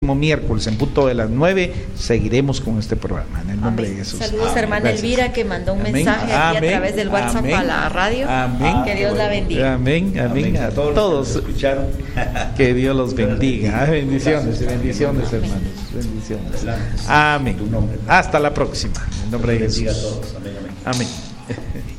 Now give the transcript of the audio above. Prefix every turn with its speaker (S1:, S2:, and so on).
S1: próximo miércoles en punto de las 9 seguiremos con este programa en el nombre de Jesús.
S2: Saludos a hermana Elvira, que mandó un mensaje aquí a través del WhatsApp a la radio. Que Dios la bendiga.
S1: Amén. A todos escucharon. Que Dios los bendiga. Bendiciones, hermanos. Bendiciones. Amén. Hasta la próxima. En nombre de Jesús.
S3: Amén.
S1: Amén.